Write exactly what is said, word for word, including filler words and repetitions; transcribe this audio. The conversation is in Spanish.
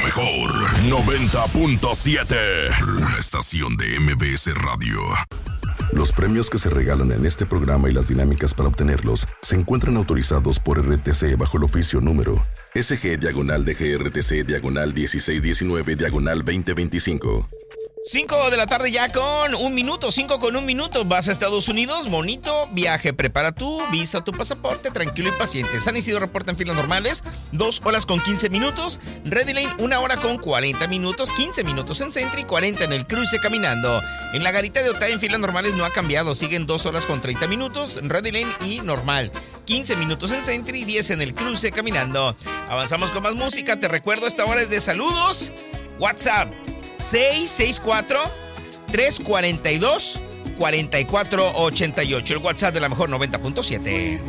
mejor noventa punto siete. Una estación de M B S Radio. Los premios que se regalan en este programa y las dinámicas para obtenerlos se encuentran autorizados por R T C bajo el oficio número S G diagonal D G R T C diagonal dieciséis diecinueve diagonal veinte veinticinco. cinco de la tarde ya con un minuto, cinco con un minuto. Vas a Estados Unidos, bonito viaje. Prepara tu visa, tu pasaporte, tranquilo y paciente. San Isidro reporta en filas normales, dos horas con quince minutos. Ready Lane, una hora con cuarenta minutos, quince minutos en Sentry, cuarenta en el cruce caminando. En la garita de Otay en filas normales no ha cambiado, siguen dos horas con treinta minutos, Ready Lane y normal. quince minutos en Sentry, diez en el cruce caminando. Avanzamos con más música, te recuerdo esta hora es de saludos. WhatsApp seis seis cuatro, tres cuatro dos, cuatro cuatro ocho ocho. El WhatsApp de la mejor noventa punto siete.